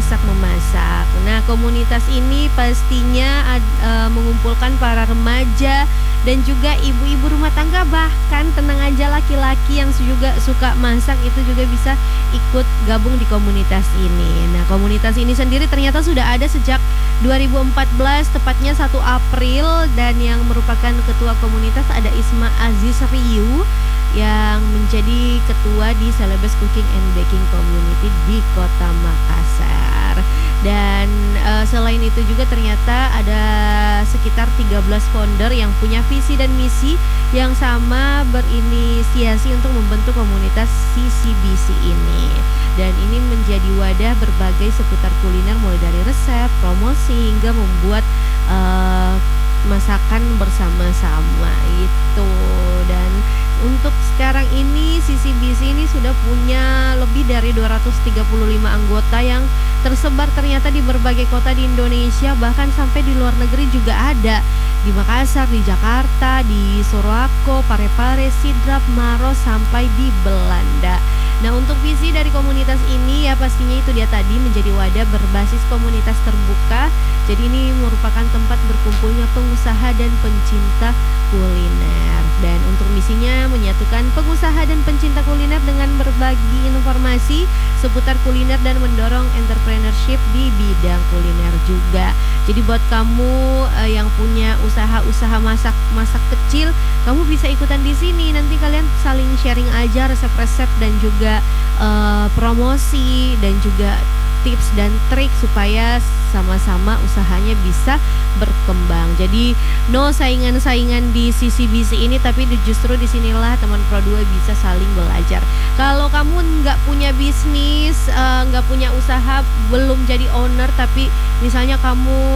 memasak-memasak. Nah, komunitas ini pastinya mengumpulkan para remaja dan juga ibu-ibu rumah tangga, bahkan tenang aja laki-laki yang juga suka masak itu juga bisa ikut gabung di komunitas ini. Nah, komunitas ini sendiri ternyata sudah ada sejak 2014, tepatnya 1 April, dan yang merupakan ketua komunitas ada Isma Aziz Riu yang menjadi ketua di Celebes Cooking and Baking Community di Kota Makassar. Dan selain itu juga ternyata ada sekitar 13 founder yang punya visi dan misi yang sama, berinisiasi untuk membentuk komunitas CCBC ini. Dan ini menjadi wadah berbagai seputar kuliner, mulai dari resep, promosi, hingga membuat masakan bersama-sama itu. Dan untuk sekarang ini CCBC ini sudah punya lebih dari 235 anggota yang tersebar ternyata di berbagai kota di Indonesia, bahkan sampai di luar negeri juga ada. Di Makassar, di Jakarta, di Sorowako, Parepare, Sidrap, Maros, sampai di Belanda. Nah, untuk visi dari komunitas ini ya pastinya itu dia tadi, menjadi wadah berbasis komunitas terbuka. Jadi ini merupakan tempat berkumpulnya pengusaha dan pencinta kuliner. Dan untuk misinya menyatukan pengusaha dan pencinta kuliner dengan berbagi informasi seputar kuliner dan mendorong entrepreneurship di bidang kuliner juga. Jadi buat kamu yang punya usaha-usaha masak kecil, kamu bisa ikutan di sini. Nanti kalian saling sharing aja resep-resep dan juga promosi dan juga tips dan trik supaya sama-sama usahanya bisa berkembang. Jadi no saingan-saingan di CCBC ini, tapi justru disinilah teman Pro 2 bisa saling belajar. Kalau kamu nggak punya bisnis, nggak punya usaha, belum jadi owner, tapi misalnya kamu